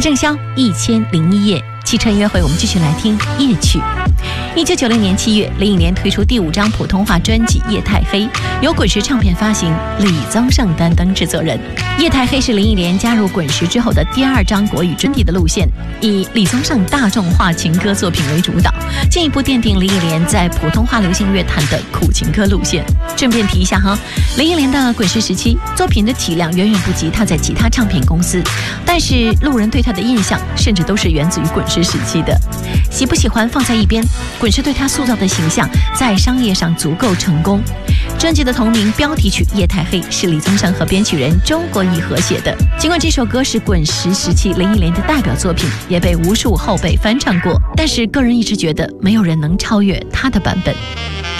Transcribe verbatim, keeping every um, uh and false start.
正宵一千零一夜，汽车约会，我们继续来听夜曲。一九九零年七月，林忆莲推出第五张普通话专辑《夜太黑》，由滚石唱片发行，李宗盛担当制作人。《夜太黑》是林忆莲加入滚石之后的第二张国语专辑的路线，以李宗盛大众化情歌作品为主导，进一步奠定林忆莲在普通话流行乐坛的苦情歌路线。顺便提一下哈，林忆莲的滚石时期作品的体量远远不及她在其他唱片公司，但是路人对她的印象甚至都是源自于滚石时期的。喜不喜欢放在一边，滚石对她塑造的形象在商业上足够成功。专辑的同名标题曲《夜太黑》是李宗盛和编曲人周国义合写的。尽管这首歌是滚石时期林忆莲的代表作品，也被无数后辈翻唱过，但是个人一直觉得没有人能超越她的版本。